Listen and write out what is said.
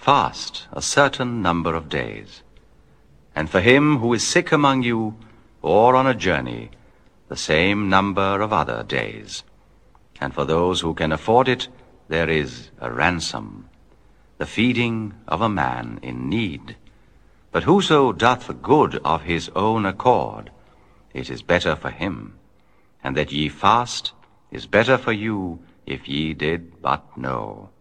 fast a certain number of days. And for him who is sick among you, or on a journey, the same number of other days. And for those who can afford it, there is a ransom, the feeding of a man in need. But whoso doth good of his own accord, it is better for him. And that ye fast is better for you, if ye did but know.